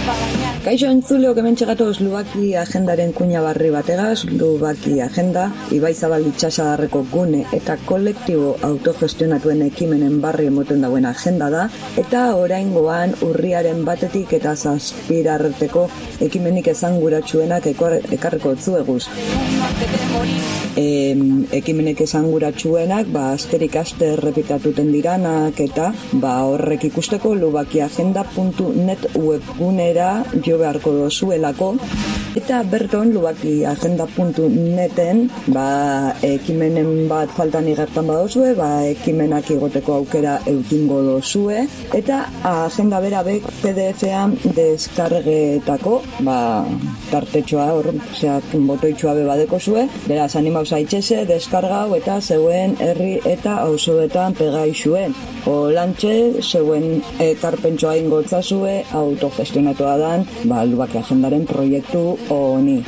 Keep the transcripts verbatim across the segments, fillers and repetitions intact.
Kaixo entzuleo kementxe gatoz Lubaki agendaren kuña barri bategaz, Lubaki agenda, Ibai Zabal itxasadarreko gune eta kolektibo autogestionatuen ekimenen barri emoten dauen agenda da, eta oraingoan urriaren batetik eta zazpirarteko ekimenik esanguratsuenak ekarriko zueguz. E, ekimenek esanguratsuenak, ba, asterik aste errepitatuten diranak eta ba, horrek ikusteko lubakiagenda puntu net webgunera jo beharko dozuelako, eta berton lubakiagenda puntu neten ba, ekimenen bat faltan igertan badozue, ba, ekimenak igoteko aukera eukingo dozue, eta agenda bera bek P D F-an deskargetako ba, tartetxoa, hor, zeak botoitxoa bebadeko zue, beraz animau zaitxese, deskargau eta zeuen herri eta auzoetan pegaixue. Olantxe, zeuen ekarpentsoa ingotzazue autogestionatua dan, ba, Lubaki agendaren proiektu honi.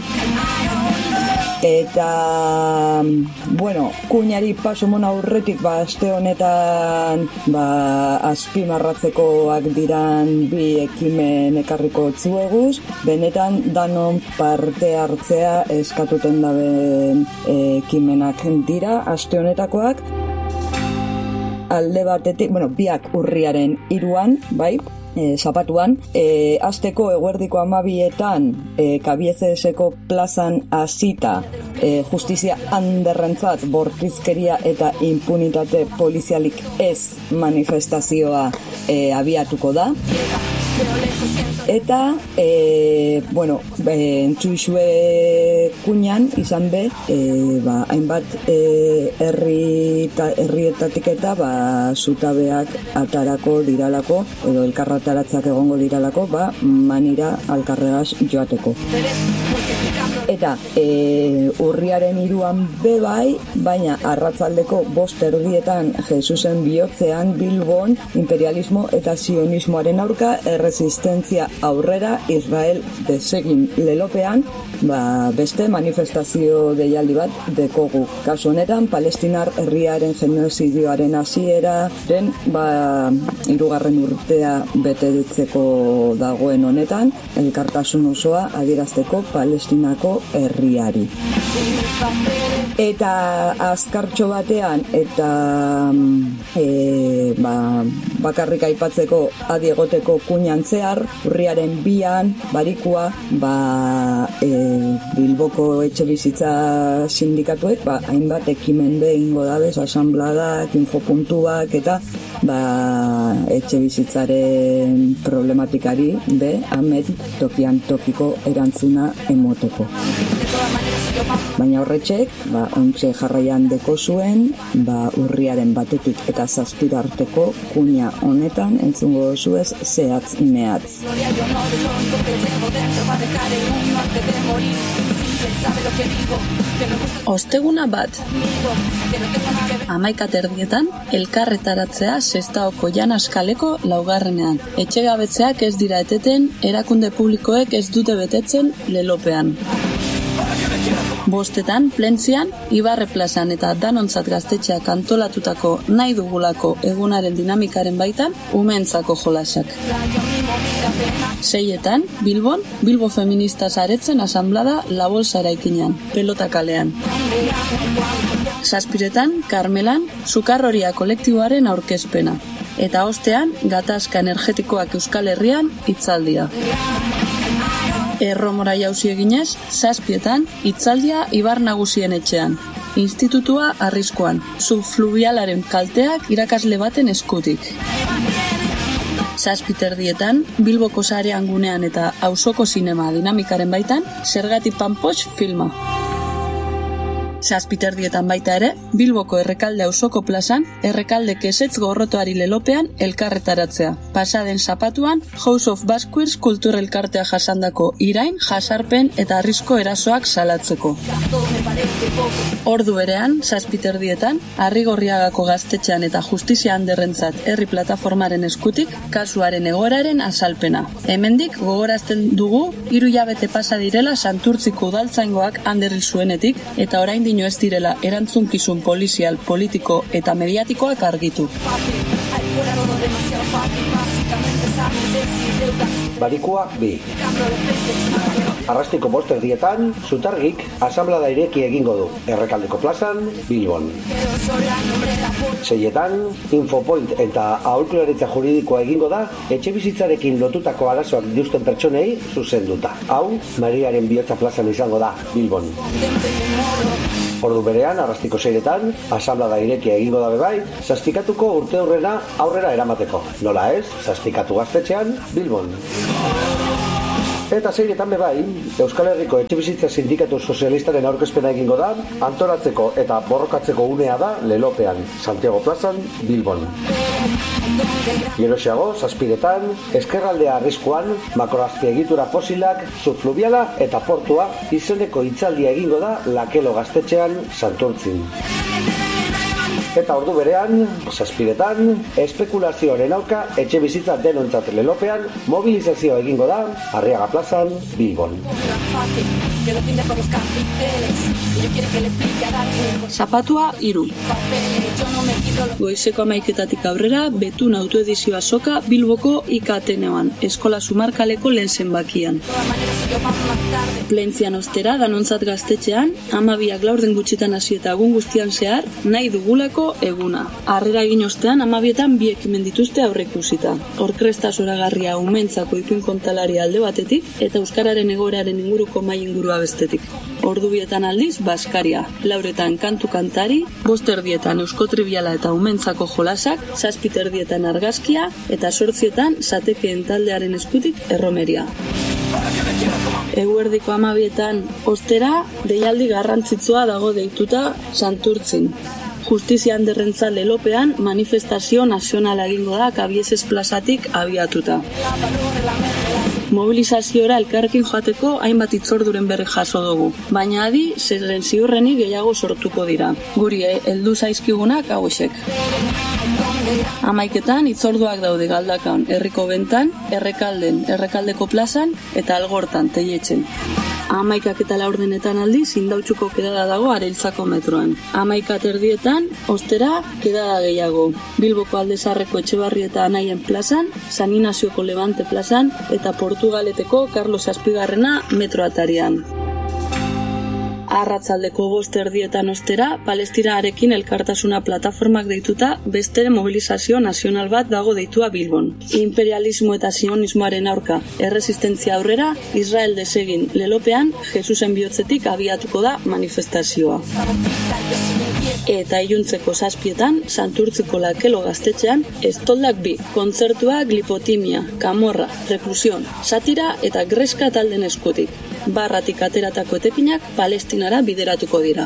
Eta, bueno, kuñari paso mona aurretik, ba, aste honetan, ba, azpimarratzekoak diran bi ekimen ekarriko zueguz, benetan danon parte hartzea eskatuten daben ekimenak dira, aste honetakoak, alde batetik, bueno, biak urriaren hiruan, bai, E, zapatuan, e, asteko eguerdiko amabietan e, Kabiezeseko plazan hasita e, justizia handerrentzat bortizkeria eta impunitate polizialik ez manifestazioa e, abiatuko da. Eta, e, bueno, e, entzuizue kuñan izan be, e, ba, hainbat e, herrietatik eta ba, zutabeak atarako diralako, edo elkarrataratzak egongo diralako, ba, manira alkarregaz joateko. Eta e, urriaren hiruan bebai, baina arratzaldeko bost erdietan Jesusen bihotzean Bilbon imperialismo eta sionismoaren aurka erresistentzia aurrera Israel desegin lelopean, ba, beste manifestazio deialdi bat dekogu. Kasu honetan, Palestinar herriaren genozidioaren hasieraren ba, hirugarren urtea betetzeko dagoen honetan, elkartasun osoa adierazteko Palestinako herriari. Eta azkartxo batean, eta e, ba, bakarrik aipatzeko adi egoteko kuñan zehar, urriaren bian, barikua, ba, e, Bilboko etxe bizitza sindikatuek, ba, hainbat ekimen behingo dabez, asanbladak, infopuntuak, eta ba, etxe bizitzaren problematikari, be, amet tokian tokiko erantzuna emoteko. Baina horretxek, ba, ontxe jarraian deko zuen, ba, urriaren batetik eta zazpira arteko kuña honetan entzungo zuez zehatz mehatz. Osteguna bat, hamaika erdietan, elkarretaratzea Sestaoko Janaskaleko laugarrenean. Etxegabetzeak ez dira eteten, erakunde publikoek ez dute betetzen lelopean. Bostetan, Plentzian, Ibarre plazan eta Danontzat gaztetxeak antolatutako nahi dugulako egunaren dinamikaren baitan, umeentzako jolasak. Seietan, Bilbon, Bilbo Feminista Saretzen asanblada La Bolsa eraikinean, Pelota kalean. Zazpiretan, Karmelan, Sukarroria kolektiboaren aurkezpena. Eta ostean, gatazka energetikoak Euskal Herrian hitzaldia. Erromora jauzi eginez, zazpietan, hitzaldia Ibar Nagusien etxean. Institutua arriskuan, subfluvialaren kalteak irakasle baten eskutik. Zazpiterdietan, Bilboko sarean gunean eta auzoko zinema dinamikaren baitan, Zergatik Panpox filma. Zazpiterdietan baita ere, Bilboko Errekalde auzoko plazan, Errekalde kesetz gorrotoari lelopean elkarretaratzea. Pasaden zapatuan, House of Basquers kulturelkartea jasandako irain, jasarpen eta arrisko erasoak salatzeko. Ordu berean, zazpiterdietan, Arrigorriagako gaztetxean eta justizia handerrentzat herri plataformaren eskutik, kasuaren egoeraren azalpena. Hemendik gogorazten dugu, hiru hilabete pasa direla Santurtziko udaltzaingoak handerril zuenetik, eta orain dino ez direla erantzunkizun polizial, politiko eta mediatikoak argitu. Barikuak bi. Arrastiko bost erdietan, Zutargik asanblada ireki egingo du, Errekaldeko plazan, Bilbon. Seietan, Infopoint eta aholkularitza juridikoa egingo da, etxe bizitzarekin lotutako arazoak dituzten pertsonei zuzenduta. Hau, Mariaren bihotza plazan izango da, Bilbon. Ordu berean, arrastiko seiretan, asanblada irekia egingo da bebai, zazpikatuko urte aurrera aurrera eramateko. Nola ez, zazpikatu gaztetxean, Bilbon. Eta seiretan bebai, Euskal Herriko Etxebizitza Sindikatu Sozialistaren aurkezpena egingo da, antolatzeko eta borrokatzeko unea da Lelopean, Santiago plazan, Bilbon. Geroxeago, zazpiretan, eskerraldea arriskuan, makroazpiegitura fosilak, subfluviala eta portua izeneko hitzaldia egingo da Lakelo gaztetxean, Santurtzin. Eta ordu berean, zazpiretan, espekulazioaren aurka etxe bizitza denontzat Lelopean, mobilizazioa egingo da Arriaga plazan, Bilbon. Zapatua hiru. Goizeko hamaiketatik aurrera, Betun autoedizioa soka Bilboko ikateneoan, eskola sumarkaleko lehen zenbakian. Plentzian ostera, danontzat gaztetxean, amabiak laurden gutxitan hasi eta egun guztian zehar, nahi dugulako eguna. Harrera egin ostean, amabietan bi ekimen dituzte aurreikusita. Orkresta zoragarria umentzako ipuin kontalari alde batetik, eta euskararen egoeraren inguruko mai ingurua bestetik. Ordu bietan aldiz, Baskaria, lauretan kantu kantari, bost erdietan euskotribiala eta umentzako jolasak, zazpit erdietan argazkia, eta sortzietan zatekeen taldearen eskutik erromeria. Eguerdiko amabietan ostera, deialdi garrantzitsua dago deituta Santurtzin. Justizia handerrentza Lelopean manifestazio nazionala egingo da Kabiezes plazatik abiatuta. Mobilizaziora elkarrekin joateko hainbat itzorduren berri jaso dugu, baina adi zeren ziurrenik gehiago sortuko dira. Guri heldu zaizkigunak hauexek. Amaiketan itzorduak daude Galdakaon, Herriko Bentan, Errekalden, Errekaldeko plazan eta Algortan, Teietzen. Amaikak eta laurdenetan aldiz Indautxuko kedada dago Areiltzako metroan. Amaikat erdietan, ostera, kedada gehiago. Bilboko Aldezarreko Etxebarrieta Anaien plazan, San Inazioko Levante plazan eta Portugaleteko Carlos Zazpigarrena metroatarian. Arratzaldeko bost erdietan ostera, Palestinarekin elkartasuna plataformak deituta beste mobilizazio nazional bat dago deitua Bilbon. Imperialismo eta sionismoaren aurka erresistentzia aurrera, Israel desegin Lelopean, Jesusen bihotzetik abiatuko da manifestazioa. Eta iluntzeko zazpietan, Santurtziko Lakelo gaztetxean, estoldak bi, kontzertua Glipotimia, Kamorra, Reklusion, Satira eta Greska talden eskutik. Barratik ateratako etekinak Palestinara bideratuko dira.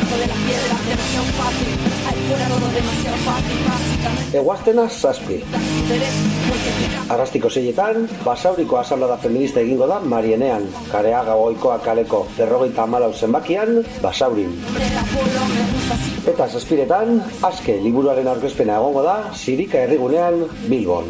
Eguaztena zazpi. Arrastiko seietan, Basauriko asanblada feminista egingo da Marienean, Kareaga Goikoa kaleko berrogeita hamalau zenbakian, Basaurin. Eta zazpiretan, Azke liburuaren aurkezpena egongo da Sirika herrigunean, Bilbon.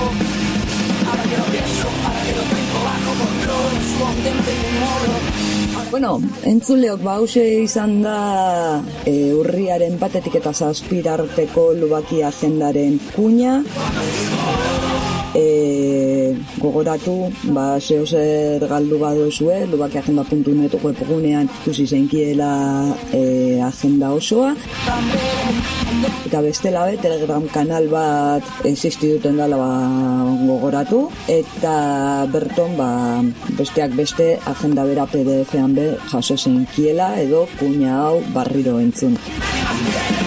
Bueno, entzuleok bause izan da e, urriaren batetik eta zazpira arteko Lubaki agendaren kuña. E, gogoratu, ba, zeo zer galdu badozue, lubakiagenda puntu net webgunean ikusi zeinkiela e, agenda osoa. Eta bestela be, Telegram kanal bat existituten dela ba, gogoratu. Eta berton, ba, besteak beste agenda bera P D F-an be jaso zeinkiela edo kuña hau barriro entzun.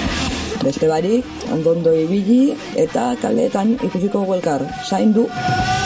Beste barik, ondondo ibili eta kaleetan ikusiko elkar. Zaindu!